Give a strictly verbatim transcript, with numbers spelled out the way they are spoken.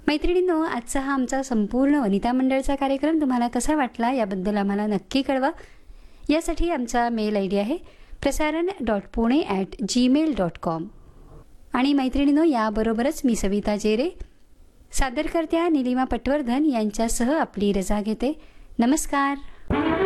मैत्रिणींनो, आजचा हा आमचा संपूर्ण वनिता मंडळचा कार्यक्रम तुम्हाला कसा वाटला याबद्दल आम्हाला नक्की कळवा. यासाठी आमचा मेल आय डी आहे प्रसारण dot Pune at Gmail dot com. आणि मैत्रिणींनो, याबरोबरच मी सविता जेरे सादरकर्त्या निलिमा पटवर्धन यांच्यासह आपली रजा घेते. नमस्कार.